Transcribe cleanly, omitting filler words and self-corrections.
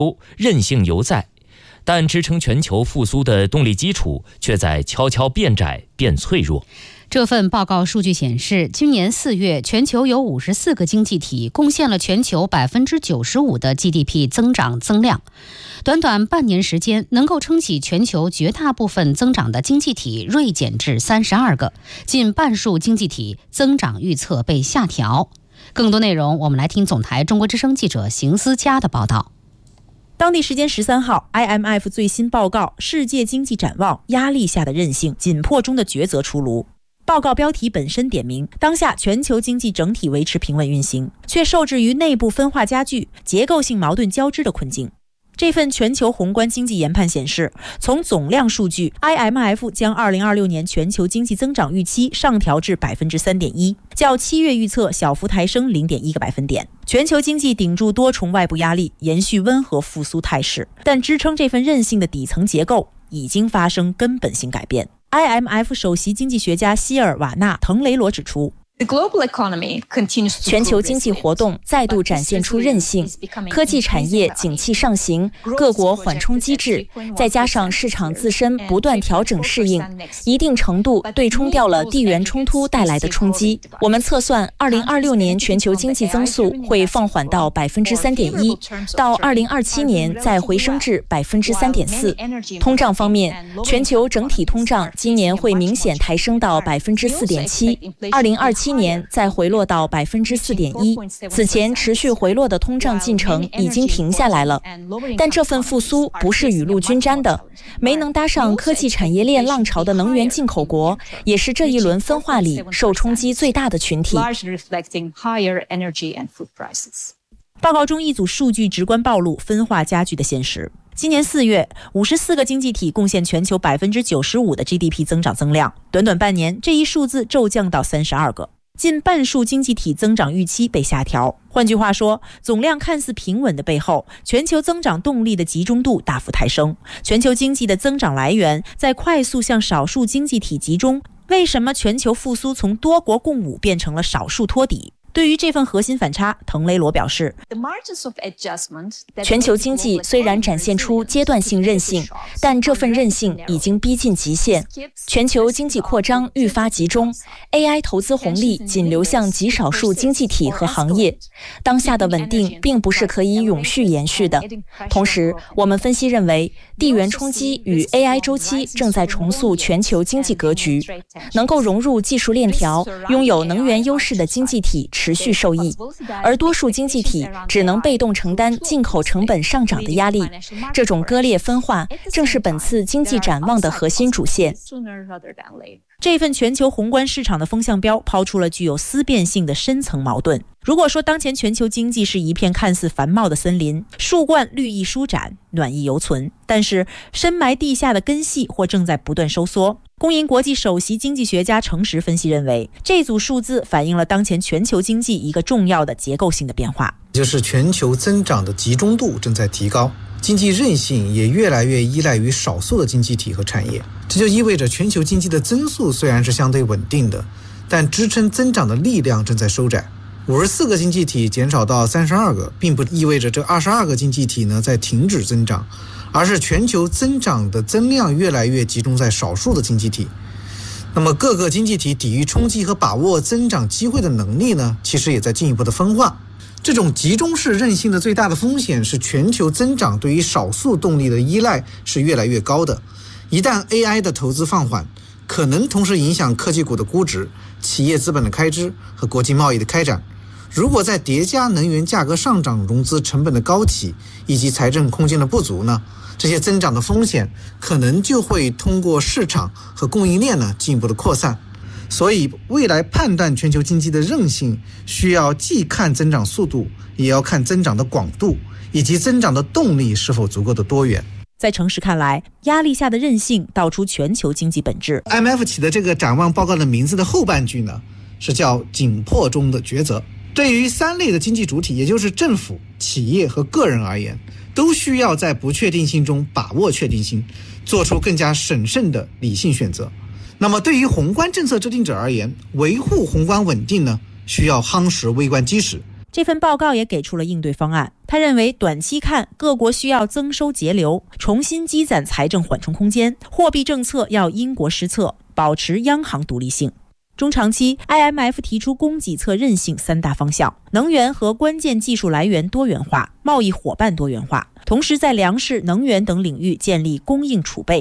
韧性犹在，但支撑全球复苏的动力基础却在悄悄变窄变脆弱。 这份报告数据显示，今年4月，全球有54个经济体贡献了全球95%的 GDP 增长增量。短短半年时间，能够撑起全球绝大部分增长的经济体锐减至32个，近半数经济体增长预测被下调。更多内容，我们来听总台中国之声记者邢思佳的报道。 当地时间13号 ，IMF 最新报告《世界经济展望：压力下的韧性，紧迫中的抉择》出炉。报告标题本身点明，当下全球经济整体维持平稳运行，却受制于内部分化加剧、结构性矛盾交织的困境。这份全球宏观经济研判显示，从总量数据 ，IMF 将2026年全球经济增长预期上调至 3.1%， 较7月预测小幅抬升 0.1个百分点。全球经济顶住多重外部压力，延续温和复苏态势，但支撑这份韧性的底层结构已经发生根本性改变。IMF 首席经济学家希尔瓦纳·滕雷罗指出， 全球经济活动再度展现出韧性，科技产业景气上行，各国缓冲机制，再加上市场自身不断调整适应，一定程度对冲掉了地缘冲突带来的冲击。我们测算，2026年全球经济增速会放缓到 3.1%， 到2027年再回升至 3.4%。通胀方面，全球整体通胀今年会明显抬升到 4.7%，2027年再回落到 4.1%。 此前持续回落的通胀进程已经停下来了，但这份复苏不是雨露均沾的。没能搭上科技产业链浪潮的能源进口国，也是这一轮分化里受冲击最大的群体。 报告中一组数据直观暴露分化加剧的现实。今年4月，54个经济体贡献全球95%的 GDP 增长增量，短短半年，这一数字骤降到32个。近半数经济体增长预期被下调。换句话说，总量看似平稳的背后，全球增长动力的集中度大幅抬升。全球经济的增长来源在快速向少数经济体集中。为什么全球复苏从多国共舞变成了少数托底？对于这份核心反差，滕雷罗表示， 全球经济虽然展现出阶段性韧性，但这份韧性已经逼近极限。全球经济扩张愈发集中， AI 投资红利仅流向极少数经济体和行业。当下的稳定并不是可以永续延续的。同时，我们分析认为，地缘冲击与 AI 周期正在重塑全球经济格局。能够融入技术链条、拥有能源优势的经济体持续受益，而多数经济体只能被动承担进口成本上涨的压力。这种割裂分化正是本次经济展望的核心主线。 这份全球宏观市场的风向标抛出了具有思辨性的深层矛盾。如果说当前全球经济是一片看似繁茂的森林，树冠绿意舒展，暖意犹存，但是深埋地下的根系或正在不断收缩。工银国际首席经济学家程实分析认为，这组数字反映了当前全球经济一个重要的结构性的变化， 就是全球增长的集中度正在提高，经济韧性也越来越依赖于少数的经济体和产业。这就意味着全球经济的增速虽然是相对稳定的，但支撑增长的力量正在收窄。54个经济体减少到32个，并不意味着这22个经济体呢在停止增长，而是全球增长的增量越来越集中在少数的经济体。那么各个经济体抵御冲击和把握增长机会的能力呢，其实也在进一步的分化。这种集中式韧性的最大的风险是全球增长对于少数动力的依赖是越来越高的。一旦 AI 的投资放缓，可能同时影响科技股的估值、企业资本的开支和国际贸易的开展。如果再叠加能源价格上涨、融资成本的高企以及财政空间的不足呢，这些增长的风险可能就会通过市场和供应链呢进一步的扩散。所以未来判断全球经济的韧性，需要既看增长速度，也要看增长的广度，以及增长的动力是否足够的多元。 在程实看来，压力下的韧性道出全球经济本质。 IMF 起的这个展望报告的名字的后半句呢，是叫紧迫中的抉择。对于3类的经济主体，也就是政府、企业和个人而言，都需要在不确定性中把握确定性，做出更加审慎的理性选择。那么对于宏观政策制定者而言，维护宏观稳定呢，需要夯实微观基石。 这份报告也给出了应对方案。他认为，短期看，各国需要增收节流，重新积攒财政缓冲空间，货币政策要因国施策，保持央行独立性。中长期 ，IMF 提出供给侧韧性3大方向：能源和关键技术来源多元化，贸易伙伴多元化，同时在粮食、能源等领域建立供应储备。